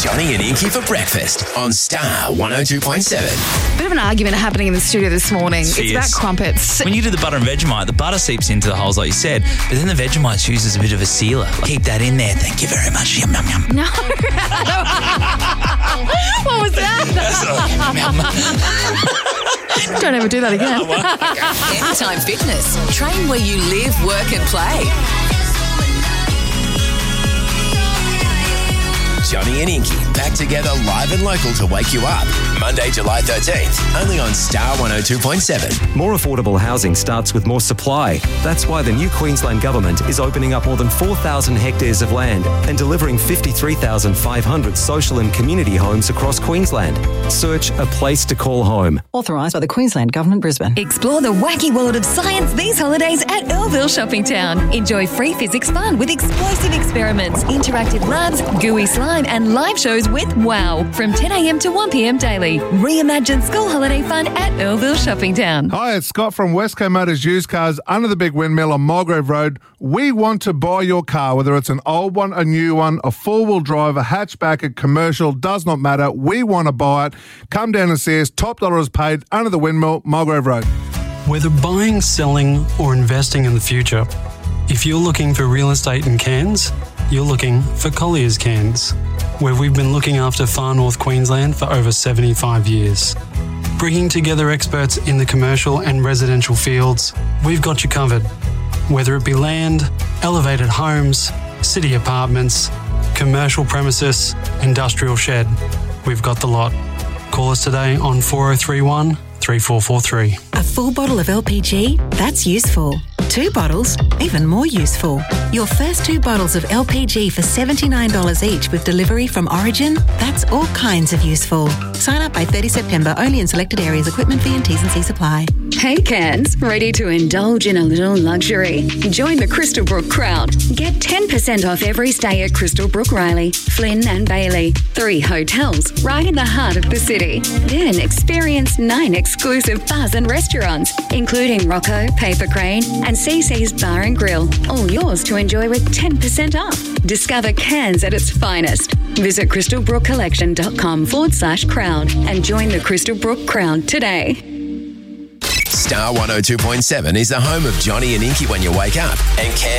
Johnny and Inky for breakfast on Star 102.7. Bit of an argument happening in the studio this morning. It's about crumpets. When you do the butter and Vegemite, the butter seeps into the holes like you said, but then the Vegemite uses a bit of a sealer. Keep that in there. Thank you very much. Yum, yum, yum. No. What was that? Don't ever do that again. Anytime Fitness. Train where you live, work and play. Johnny and Inky back together live and local to wake you up. Monday, July 13th, only on Star 102.7. More affordable housing starts with more supply. That's why the new Queensland Government is opening up more than 4,000 hectares of land and delivering 53,500 social and community homes across Queensland. Search a place to call home. Authorised by the Queensland Government, Brisbane. Explore the wacky world of science these holidays at Earlville Shopping Town. Enjoy free physics fun with explosive experiments, interactive labs, gooey slime and live shows with WOW from 10 a.m. to 1 p.m. daily. Reimagine school holiday fun at Earlville Shopping Town. Hi, it's Scott from Westco Motors Used Cars under the Big Windmill on Mulgrave Road. We want to buy your car, whether it's an old one, a new one, a four-wheel drive, a hatchback, a commercial, does not matter. We want to buy it. Come down and see us. Top dollar is paid under the Windmill, Mulgrave Road. Whether buying, selling or investing in the future, if you're looking for real estate in Cairns, you're looking for Collier's Cairns, where we've been looking after far north Queensland for over 75 years. Bringing together experts in the commercial and residential fields, we've got you covered. Whether it be land, elevated homes, city apartments, commercial premises, industrial shed, we've got the lot. Call us today on 4031 3443. A full bottle of LPG? That's useful. 2 bottles? Even more useful. Your first 2 bottles of LPG for $79 each with delivery from Origin? That's all kinds of useful. Sign up by 30 September, only in selected areas. Equipment fee and T's and C's apply. Hey Cairns, ready to indulge in a little luxury? Join the Crystalbrook crowd. Get 10% off every stay at Crystalbrook Riley, Flynn and Bailey. 3 hotels right in the heart of the city. Then experience 9 exclusive bars and restaurants, including Rocco, Paper Crane and CC's Bar and Grill. All yours to enjoy with 10% off. Discover Cairns at its finest. Visit crystalbrookcollection.com/crowd and join the Crystalbrook crowd today. Star 102.7 is the home of Johnny and Inky when you wake up and